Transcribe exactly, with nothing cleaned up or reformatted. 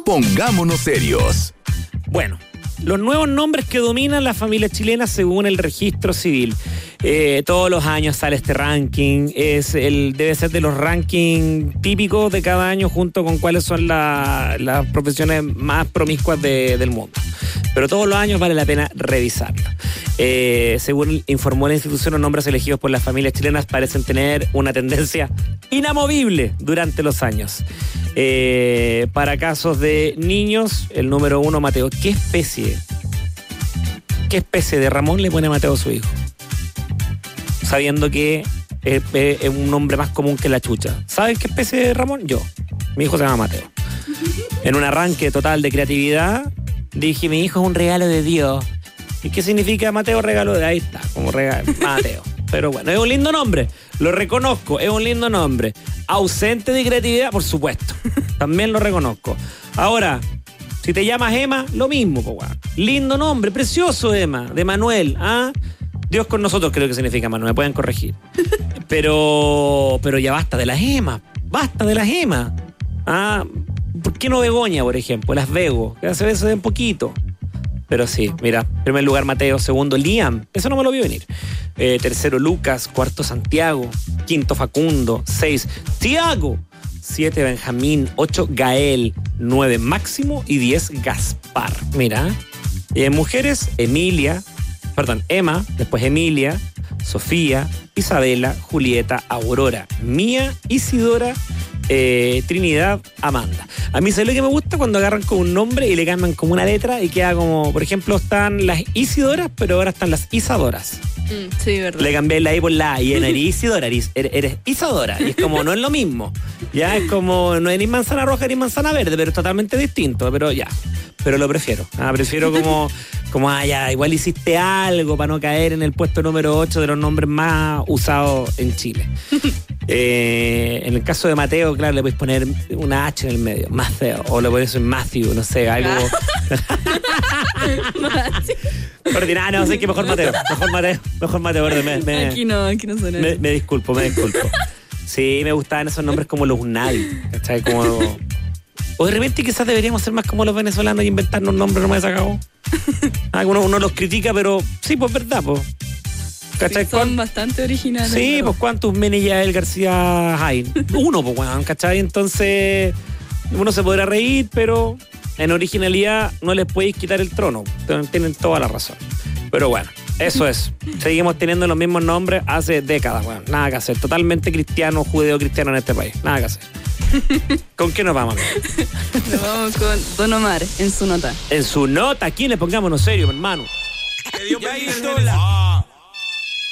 Pongámonos serios. Bueno, los nuevos nombres que dominan la familia chilena según el registro civil. Eh, todos los años sale este ranking, es el debe ser de los rankings típicos de cada año junto con cuáles son la, las profesiones más promiscuas de, del mundo. Pero todos los años vale la pena revisarlo. Eh, según informó la institución, los nombres elegidos por las familias chilenas parecen tener una tendencia inamovible durante los años. Eh, para casos de niños, el número uno, Mateo. ¿Qué especie? ¿Qué especie de Ramón le pone Mateo a su hijo? Sabiendo que es, es un nombre más común que la chucha. ¿Sabes qué especie de Ramón? Yo. Mi hijo se llama Mateo. En un arranque total de creatividad, dije, mi hijo es un regalo de Dios. ¿Y qué significa Mateo? Regalo de... Ahí está, como regalo. Mateo. Pero bueno, es un lindo nombre. Lo reconozco, es un lindo nombre. Ausente de creatividad, por supuesto. También lo reconozco. Ahora, si te llamas Emma, lo mismo, po, guau. Lindo nombre, precioso Emma, de Manuel. ¿Ah? Dios con nosotros creo que significa Manuel, me pueden corregir. Pero, pero ya basta de las Emmas. Basta de las Emmas. ¿Ah? ¿Por qué no Begoña, por ejemplo? Las Vego, que hace veces de un poquito. Pero sí, mira, primer lugar Mateo, segundo Liam, eso no me lo vi venir. Eh, tercero Lucas, cuarto Santiago, quinto Facundo, seis Tiago, siete Benjamín, ocho Gael, nueve Máximo y diez Gaspar. Mira, y en mujeres Emilia, perdón, Emma, después Emilia, Sofía, Isabela, Julieta, Aurora, Mía, Isidora, Eh, Trinidad, Amanda. A mí, ¿sabes lo que me gusta? Cuando agarran como un nombre y le cambian como una letra y queda como, por ejemplo, están las Isidoras, pero ahora están las Isadoras. Mm, sí, verdad. Le cambié la I por la A y eres Isidora, eres, eres Isadora. Y es como, no es lo mismo. Ya es como, no eres manzana roja ni manzana verde, pero es totalmente distinto. Pero ya, pero lo prefiero. Ah, prefiero como, como, ah, ya, igual hiciste algo para no caer en el puesto número ocho de los nombres más usados en Chile. Eh, en el caso de Mateo, claro, le puedes poner una H en el medio, Mateo, o le pones un Matthew, no sé, algo. Ordinario, no sé qué, mejor Mateo, mejor Mateo, mejor Mateo, verde, me, me, aquí no, aquí no suena. Me, me disculpo, me disculpo. Sí, me gustaban esos nombres como los Unai, ¿cachai? Como... O de repente quizás deberíamos ser más como los venezolanos y inventarnos nombres nomás de acabó. Ah, uno, uno los critica, pero sí, pues verdad, pues. ¿Cachai? Sí, son bastante originales. Sí, pero... pues ¿cuántos Menillael García hay? Uno, pues, weón, ¿cachai? Entonces, uno se podrá reír, pero en originalidad no les podéis quitar el trono. Tienen toda la razón. Pero bueno, eso es. Seguimos teniendo los mismos nombres hace décadas, weón. Nada que hacer. Totalmente cristiano, judeo-cristiano en este país. Nada que hacer. ¿Con qué nos vamos? Nos vamos con Don Omar, en su nota. En su nota, ¿a quién le pongámonos serio, hermano? Que Dios bendiga el